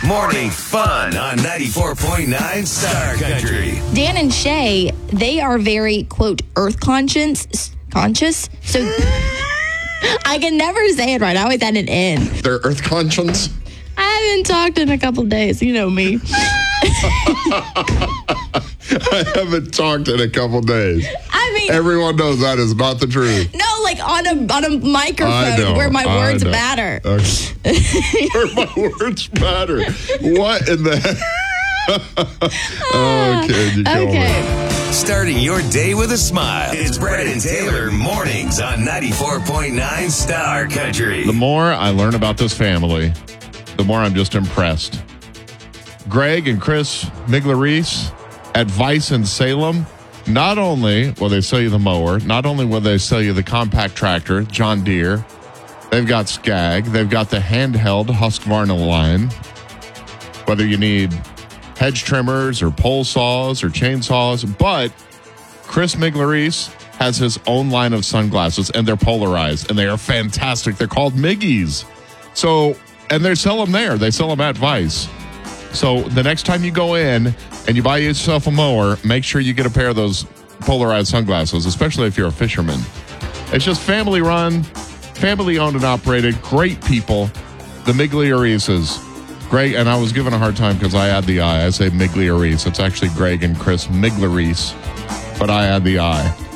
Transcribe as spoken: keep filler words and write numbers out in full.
Morning fun on ninety-four point nine Star Country. Dan and Shay, they are very, quote, earth conscious. Conscious. So I can never say it right. I always add an N. Their earth conscience? I haven't talked in a couple days. You know me. I haven't talked in a couple days. I mean, everyone knows that is not the truth. No, like on a on a microphone know, where my I words know. matter. Okay. Where my words matter. What in the heck? Okay, you go Okay. away. Starting your day with a smile. It's Brad and Taylor mornings on ninety-four point nine Star Country. The more I learn about this family, the more I'm just impressed. Greg and Chris Migliorise at Vice in Salem, not only will they sell you the mower, not only will they sell you the compact tractor, John Deere, they've got Skag, they've got the handheld Husqvarna line. Whether you need hedge trimmers or pole saws or chainsaws, but Chris Migliorise has his own line of sunglasses, and they're polarized, and they are fantastic. They're called Miggies. So, and they sell them there. They sell them at Vice. So the next time you go in and you buy yourself a mower, make sure you get a pair of those polarized sunglasses, especially if you're a fisherman. It's just family run, family owned and operated, great people. The Migliorises. Greg, and I was given a hard time because I add the I. I say Migliorise. It's actually Greg and Chris Migliorise, but I add the I.